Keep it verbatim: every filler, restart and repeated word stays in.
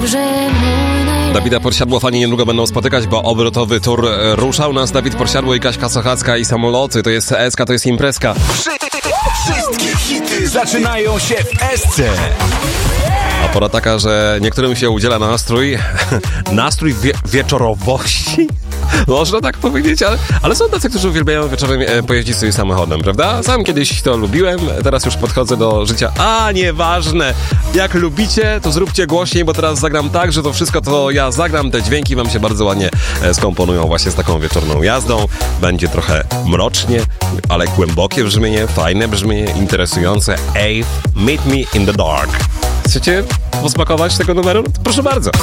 dobrze mój najlepszy. Dawida Podsiadło fani niedługo będą spotykać, bo obrotowy tur e, ruszał. Nas Dawid Podsiadło i Kaśka Sochacka i Samoloty. To jest S K, to jest imprezka. Wszystkie hity zaczynają się w S C. A pora taka, że niektórym się udziela nastrój, nastrój wie- wieczorowości. Można tak powiedzieć, ale, ale są tacy, którzy uwielbiają wieczorem e, pojeździć sobie samochodem, prawda? Sam kiedyś to lubiłem, teraz już podchodzę do życia. A, nieważne, jak lubicie, to zróbcie głośniej, bo teraz zagram tak, że to wszystko, to ja zagram, te dźwięki wam się bardzo ładnie e, skomponują właśnie z taką wieczorną jazdą. Będzie trochę mrocznie, ale głębokie brzmienie, fajne brzmienie, interesujące. Ave, meet me in the dark. Chcecie posmakować tego numeru? Proszę bardzo.